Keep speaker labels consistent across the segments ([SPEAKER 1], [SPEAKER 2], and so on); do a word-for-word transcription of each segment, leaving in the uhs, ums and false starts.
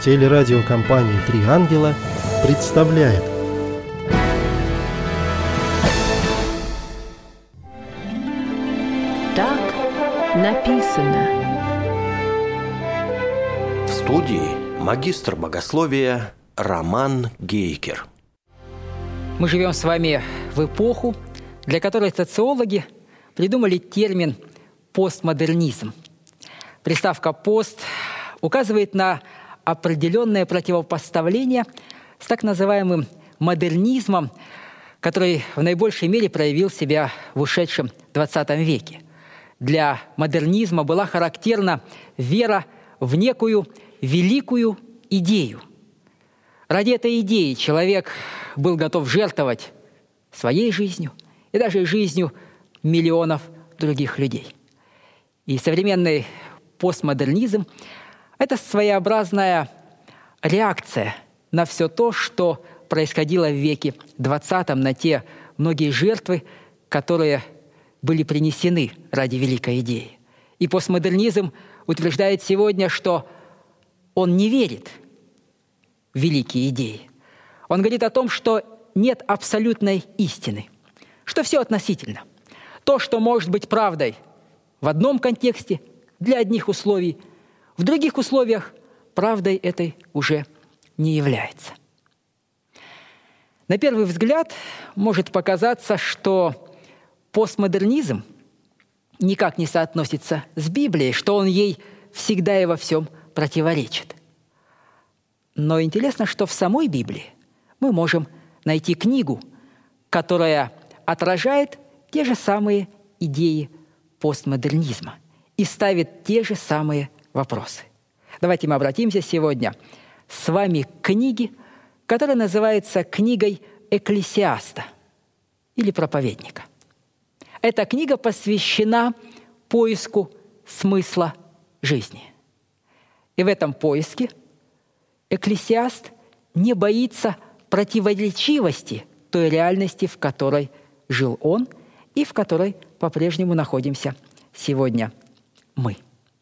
[SPEAKER 1] Телерадиокомпания «Три ангела» представляет.
[SPEAKER 2] Так написано.
[SPEAKER 3] В студии магистр богословия Роман Гейкер.
[SPEAKER 4] Мы живем с вами в эпоху, для которой социологи придумали термин «постмодернизм». Приставка «пост» указывает на определенное противопоставление с так называемым модернизмом, который в наибольшей мере проявил себя в ушедшем двадцатом веке. Для модернизма была характерна вера в некую великую идею. Ради этой идеи человек был готов жертвовать своей жизнью и даже жизнью миллионов других людей. И современный постмодернизм – это своеобразная реакция на все то, что происходило в веке двадцатом, на те многие жертвы, которые были принесены ради великой идеи. И постмодернизм утверждает сегодня, что он не верит в великие идеи. Он говорит о том, что нет абсолютной истины, что все относительно. То, что может быть правдой в одном контексте, для одних условий, в других условиях правдой этой уже не является. На первый взгляд может показаться, что постмодернизм никак не соотносится с Библией, что он ей всегда и во всем противоречит. Но интересно, что в самой Библии мы можем найти книгу, которая отражает те же самые идеи постмодернизма и ставит те же самые вопросы. Давайте мы обратимся сегодня с вами к книге, которая называется книгой Экклесиаста или проповедника. Эта книга посвящена поиску смысла жизни. И в этом поиске Экклесиаст не боится противоречивости той реальности, в которой жил он и в которой по-прежнему находимся сегодня мы.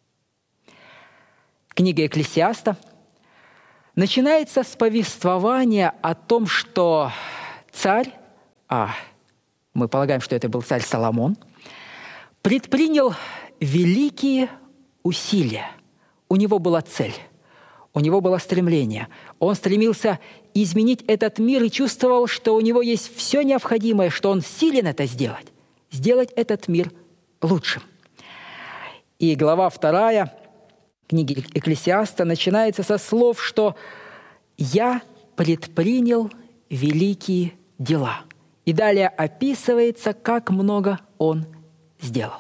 [SPEAKER 4] Книга Экклесиаста начинается с повествования о том, что царь, а мы полагаем, что это был царь Соломон, предпринял великие усилия. У него была цель, у него было стремление. Он стремился изменить этот мир и чувствовал, что у него есть все необходимое, что он силен это сделать, сделать этот мир лучшим. И глава вторая книги Экклесиаста начинается со слов, что «я предпринял великие дела». И далее описывается, как много он сделал.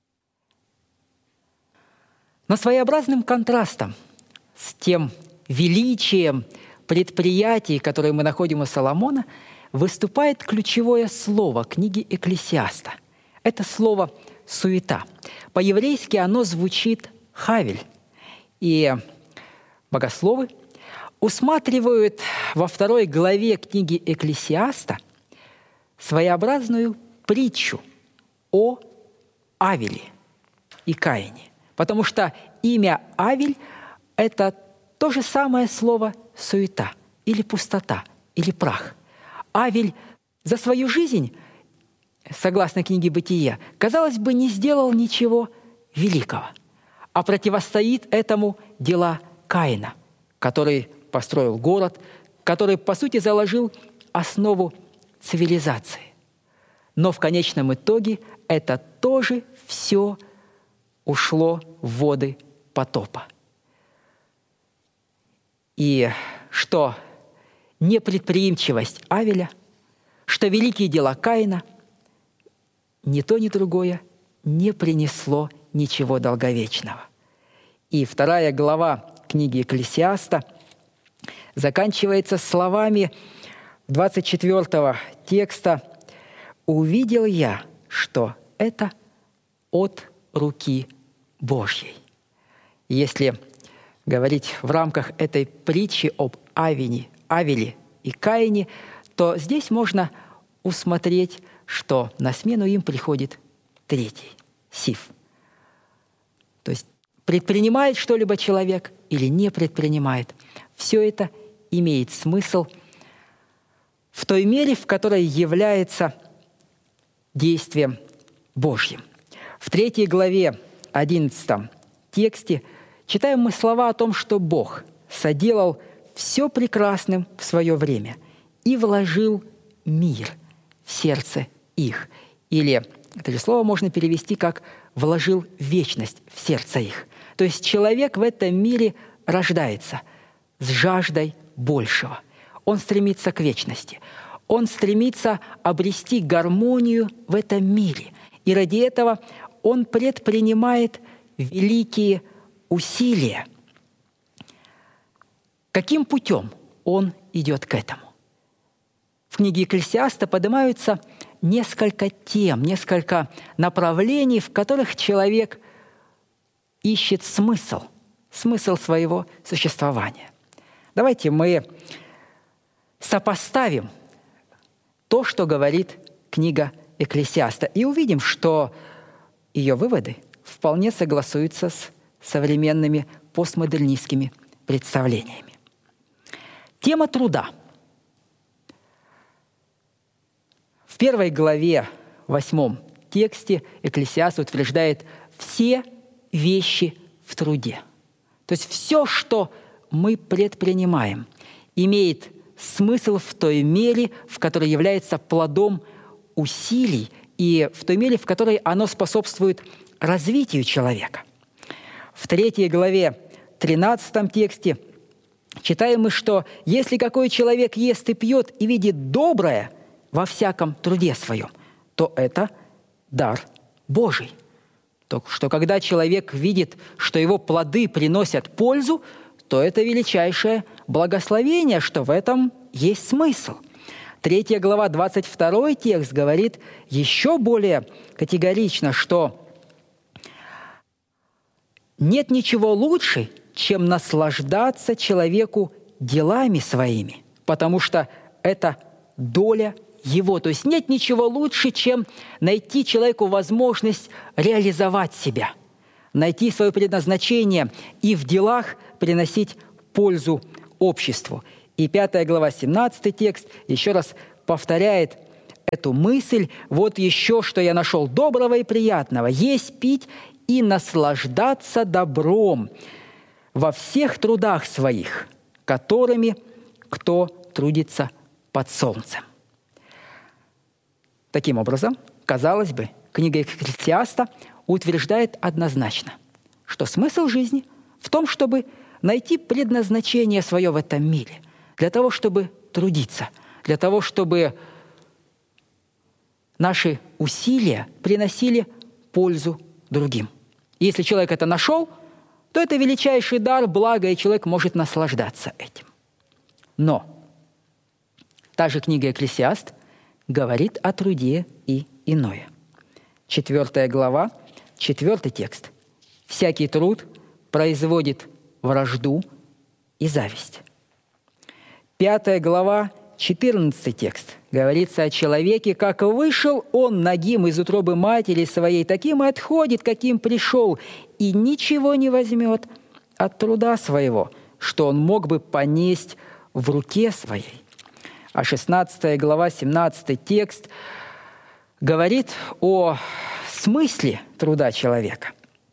[SPEAKER 4] Но своеобразным контрастом с тем величием предприятий, которые мы находим у Соломона, выступает ключевое слово книги Экклесиаста. Это слово «суета». По-еврейски оно звучит «хавель». И богословы усматривают во второй главе книги Экклесиаста своеобразную притчу о Авеле и Каине. Потому что имя Авель – это то же самое слово «суета» или «пустота» или «прах». Авель за свою жизнь, согласно книге «Бытие», казалось бы, не сделал ничего великого, а противостоит этому дела Каина, который построил город, который, по сути, заложил основу цивилизации. Но в конечном итоге это тоже все ушло в воды потопа. И что непредприимчивость Авеля, что великие дела Каина, ни то, ни другое не принесло ничего долговечного. И вторая глава книги Экклесиаста заканчивается словами двадцать четвёртого текста «Увидел я, что это от руки Божьей». Если говорить в рамках этой притчи об Авине, Авеле и Каине, то здесь можно усмотреть, что на смену им приходит третий – Сиф. То есть предпринимает что-либо человек или не предпринимает, все это имеет смысл в той мере, в которой является действием Божьим. В третьей главе, одиннадцатом тексте читаем мы слова о том, что Бог соделал все прекрасным в свое время и вложил мир в сердце их. Или это же слово можно перевести как «вложил вечность в сердце их». То есть человек в этом мире рождается с жаждой большего. Он стремится к вечности. Он стремится обрести гармонию в этом мире. И ради этого он предпринимает великие усилия. Каким путем он идет к этому? В книге Екклесиаста поднимаются несколько тем, несколько направлений, в которых человек ищет смысл, смысл своего существования. Давайте мы сопоставим то, что говорит книга Екклесиаста, и увидим, что ее выводы вполне согласуются с современными постмодернистскими представлениями. Тема труда. В первой главе, восьмом тексте Екклесиаст утверждает все вещи в труде. То есть все, что мы предпринимаем, имеет смысл в той мере, в которой является плодом усилий и в той мере, в которой оно способствует развитию человека. В третьей главе, тринадцатом тексте читаем мы, что если какой человек ест и пьет и видит доброе во всяком труде своем, то это дар Божий. То, что когда человек видит, что его плоды приносят пользу, то это величайшее благословение, что в этом есть смысл. Третья глава, двадцать второй текст говорит еще более категорично, что нет ничего лучше, чем наслаждаться человеку делами своими, потому что это доля его. То есть нет ничего лучше, чем найти человеку возможность реализовать себя, найти свое предназначение и в делах приносить пользу обществу. И пятая глава, семнадцатый текст еще раз повторяет эту мысль. Вот еще, что я нашел доброго и приятного: есть, пить и наслаждаться добром во всех трудах своих, которыми кто трудится под солнцем. Таким образом, казалось бы, книга Екклесиаста утверждает однозначно, что смысл жизни в том, чтобы найти предназначение свое в этом мире, для того, чтобы трудиться, для того, чтобы наши усилия приносили пользу другим. И если человек это нашел, то это величайший дар, благо, и человек может наслаждаться этим. Но та же книга Екклесиаст говорит о труде и иное. Четвертая глава, четвертый текст. «Всякий труд производит вражду и зависть». Пятая глава, четырнадцатый текст. Говорится о человеке: «Как вышел он нагим из утробы матери своей, таким и отходит, каким пришел, и ничего не возьмет от труда своего, что он мог бы понесть в руке своей». А шестнадцатая глава, семнадцатый текст говорит о смысле труда человека.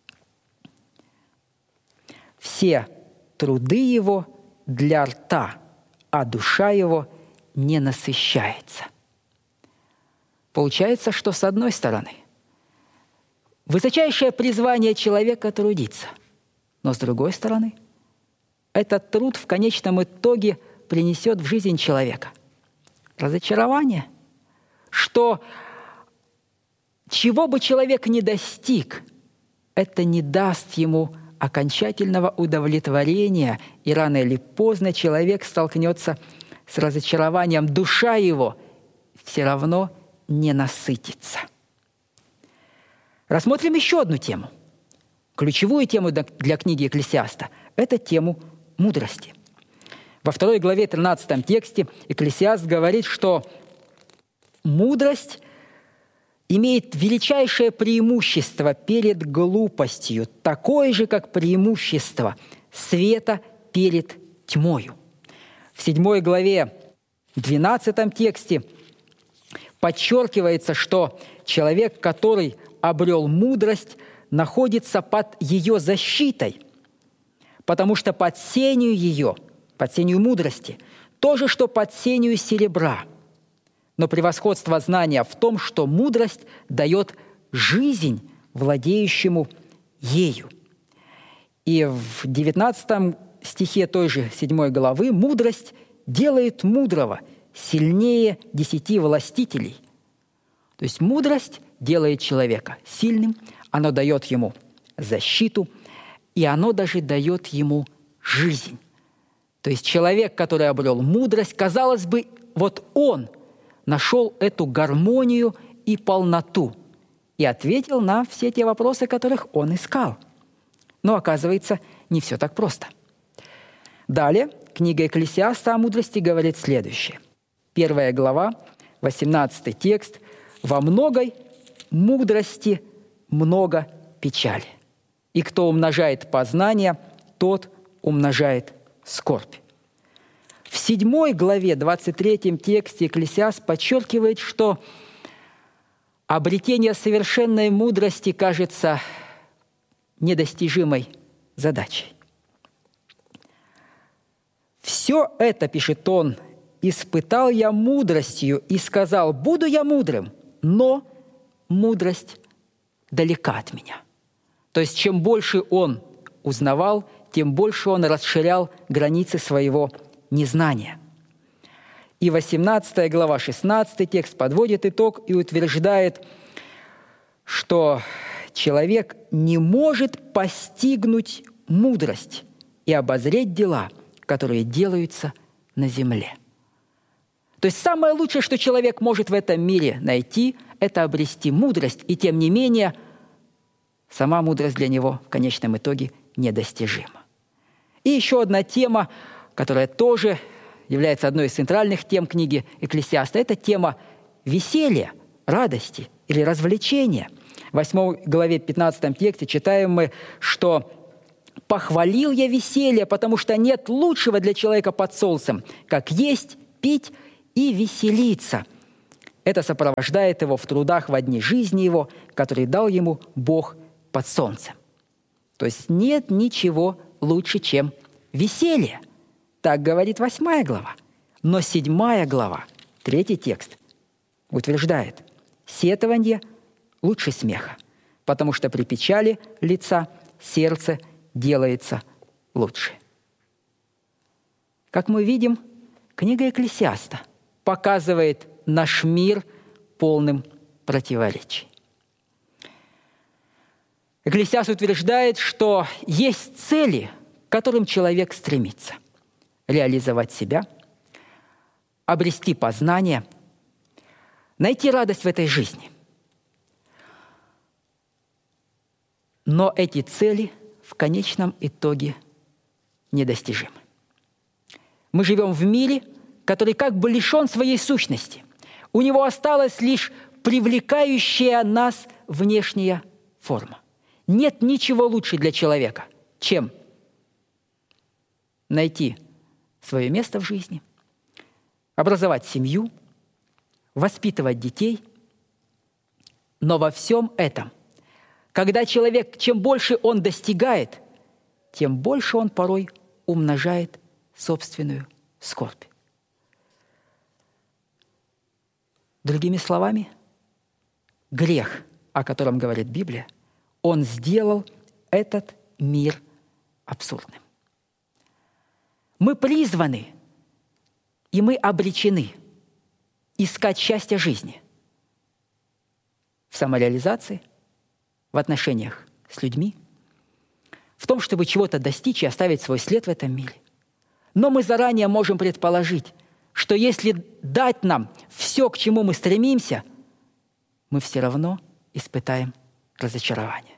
[SPEAKER 4] «Все труды его для рта, а душа его не насыщается». Получается, что с одной стороны высочайшее призвание человека трудиться, но с другой стороны этот труд в конечном итоге принесет в жизнь человека разочарование, что чего бы человек ни достиг, это не даст ему окончательного удовлетворения, и рано или поздно человек столкнется с разочарованием. Душа его все равно не насытится. Рассмотрим еще одну тему, ключевую тему для книги Екклесиаста – это тему мудрости. Во второй главе, тринадцатом тексте Екклесиаст говорит, что мудрость имеет величайшее преимущество перед глупостью, такое же, как преимущество света перед тьмою. В седьмой главе, двенадцатом тексте подчеркивается, что человек, который обрел мудрость, находится под ее защитой, потому что под сенью ее, под сенью мудрости, то же, что под сенью серебра. Но превосходство знания в том, что мудрость дает жизнь владеющему ею. И в девятнадцатом стихе той же седьмой главы мудрость делает мудрого сильнее десяти властителей. То есть мудрость делает человека сильным, оно дает ему защиту, и оно даже дает ему жизнь. То есть человек, который обрел мудрость, казалось бы, вот он нашел эту гармонию и полноту и ответил на все те вопросы, которых он искал. Но оказывается, не все так просто. Далее книга Экклесиаста о мудрости говорит следующее. Первая глава, восемнадцатый текст. «Во многой мудрости много печали, и кто умножает познание, тот умножает скорбь». В седьмой главе, двадцать третьем тексте Экклесиаст подчеркивает, что обретение совершенной мудрости кажется недостижимой задачей. «Все это, — пишет он, — испытал я мудростью и сказал, буду я мудрым, но мудрость далека от меня». То есть чем больше он узнавал, тем больше он расширял границы своего незнания. И восемнадцатая глава, шестнадцатый текст подводит итог и утверждает, что человек не может постигнуть мудрость и обозреть дела, которые делаются на земле. То есть самое лучшее, что человек может в этом мире найти, это обрести мудрость, и тем не менее сама мудрость для него в конечном итоге недостижима. И еще одна тема, которая тоже является одной из центральных тем книги Экклесиаста, это тема веселья, радости или развлечения. В восьмой главе, пятнадцатом тексте читаем мы, что «похвалил я веселье, потому что нет лучшего для человека под солнцем, как есть, пить и веселиться». Это сопровождает его в трудах во дни жизни его, которые дал ему Бог под солнцем. То есть нет ничего лучше, чем веселье. Так говорит восьмая глава. Но седьмая глава, третий текст, утверждает, сетование лучше смеха, потому что при печали лица сердце делается лучше. Как мы видим, книга Экклесиаста показывает наш мир полным противоречий. Экклесиаст утверждает, что есть цели, к которым человек стремится. Реализовать себя, обрести познание, найти радость в этой жизни. Но эти цели в конечном итоге недостижимы. Мы живем в мире, который как бы лишен своей сущности. У него осталась лишь привлекающая нас внешняя форма. Нет ничего лучше для человека, чем найти свое место в жизни, образовать семью, воспитывать детей. Но во всем этом, когда человек, чем больше он достигает, тем больше он порой умножает собственную скорбь. Другими словами, грех, о котором говорит Библия, он сделал этот мир абсурдным. Мы призваны, и мы обречены искать счастье жизни в самореализации, в отношениях с людьми, в том, чтобы чего-то достичь и оставить свой след в этом мире. Но мы заранее можем предположить, что если дать нам все, к чему мы стремимся, мы все равно испытаем разочарование.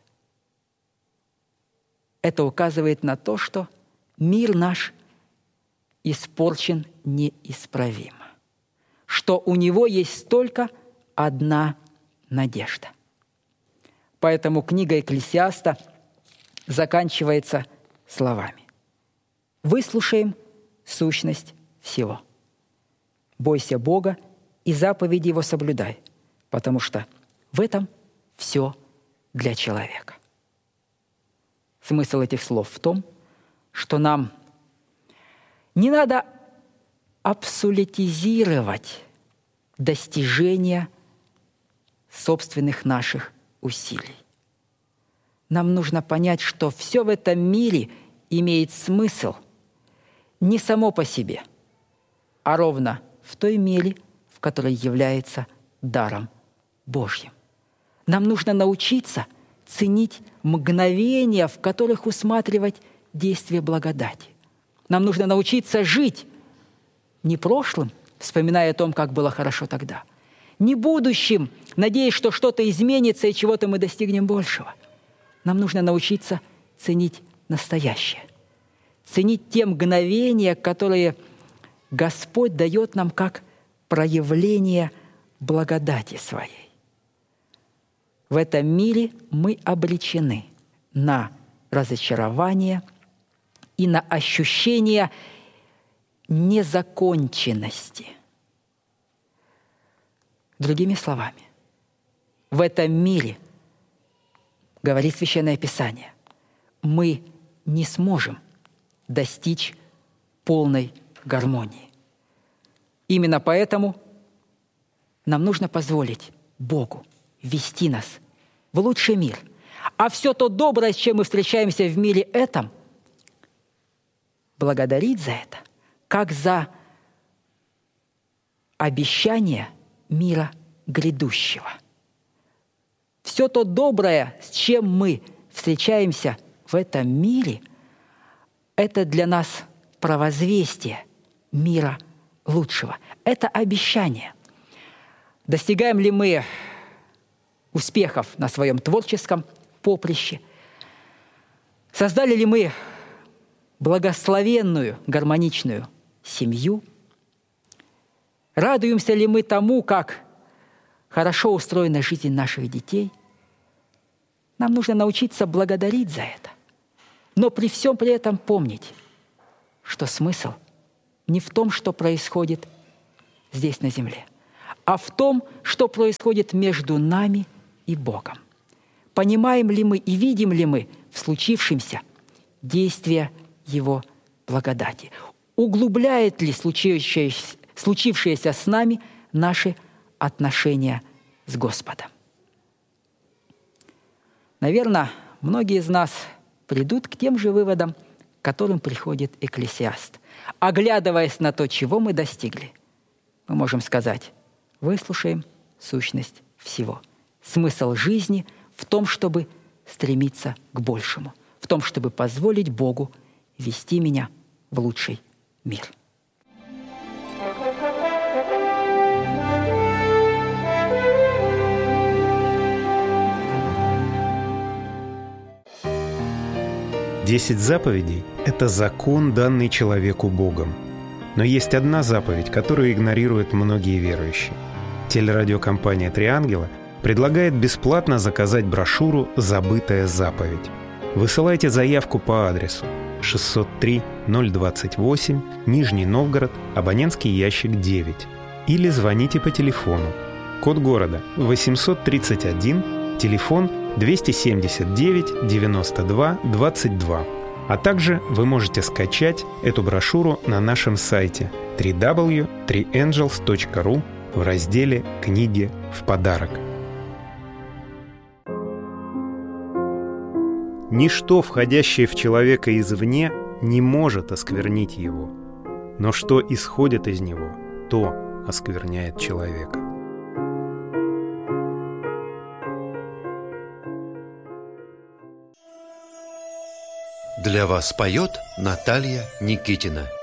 [SPEAKER 4] Это указывает на то, что мир наш испорчен неисправимо, что у него есть только одна надежда. Поэтому книга Экклесиаста заканчивается словами: «Выслушаем сущность всего. Бойся Бога и заповеди Его соблюдай, потому что в этом все для человека. Смысл этих слов в том, что нам не надо абсолютизировать достижения собственных наших усилий. Нам нужно понять, что все в этом мире имеет смысл не само по себе, а ровно в той мере, в которой является даром Божьим. Нам нужно научиться ценить мгновения, в которых усматривать действие благодати. Нам нужно научиться жить не прошлым, вспоминая о том, как было хорошо тогда, не будущим, надеясь, что что-то изменится и чего-то мы достигнем большего. Нам нужно научиться ценить настоящее, ценить те мгновения, которые Господь дает нам как проявление благодати Своей. В этом мире мы обречены на разочарование и на ощущение незаконченности. Другими словами, в этом мире, говорит Священное Писание, мы не сможем достичь полной гармонии. Именно поэтому нам нужно позволить Богу вести нас в лучший мир. А все то доброе, с чем мы встречаемся в мире этом, благодарить за это, как за обещание мира грядущего. Все то доброе, с чем мы встречаемся в этом мире, это для нас провозвестие мира лучшего. Это обещание. Достигаем ли мы успехов на своем творческом поприще? Создали ли мы благословенную, гармоничную семью? Радуемся ли мы тому, как хорошо устроена жизнь наших детей? Нам нужно научиться благодарить за это. Но при всем при этом помнить, что смысл не в том, что происходит здесь на земле, а в том, что происходит между нами и Богом. Понимаем ли мы и видим ли мы в случившемся действие Его благодати? Углубляет ли случившееся, случившееся с нами наши отношения с Господом? Наверное, многие из нас придут к тем же выводам, к которым приходит Экклесиаст. Оглядываясь на то, чего мы достигли, мы можем сказать: выслушаем сущность всего. Смысл жизни в том, чтобы стремиться к большему, в том, чтобы позволить Богу вести меня в лучший мир.
[SPEAKER 5] Десять заповедей – это закон, данный человеку Богом. Но есть одна заповедь, которую игнорируют многие верующие. Телерадиокомпания «Три ангела» предлагает бесплатно заказать брошюру «Забытая заповедь». Высылайте заявку по адресу шестьсот три ноль двадцать восемь, Нижний Новгород, абонентский ящик девять. Или звоните по телефону. Код города восемьсот тридцать один, телефон двести семьдесят девять девяносто два двадцать два. А также вы можете скачать эту брошюру на нашем сайте дабл ю дабл ю дабл ю точка три энджелс точка ру в разделе «Книги в подарок». Ничто, входящее в человека извне, не может осквернить его, но что исходит из него, то оскверняет человека.
[SPEAKER 3] Для вас поет Наталья Никитина.